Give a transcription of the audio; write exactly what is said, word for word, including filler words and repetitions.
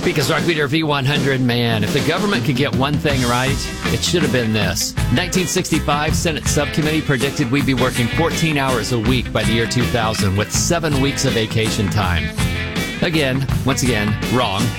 Because Rock Meter V one hundred, man, if the government could get one thing right, it should have been this. nineteen sixty-five, Senate Subcommittee predicted we'd be working fourteen hours a week by the year two thousand with seven weeks of vacation time. Again, once again, wrong.